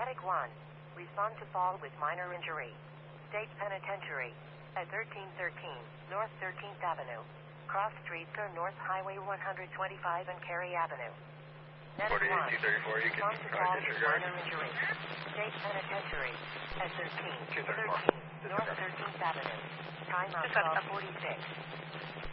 Medic 1. Respond to fall with minor injury. State Penitentiary. At 1313 North 13th Avenue. Cross streets are North Highway 125 and Cary Avenue. Medic 1. 234, you can Respond to fall with minor injury. State Penitentiary. At 1313 North 13th Avenue. Time on 1246.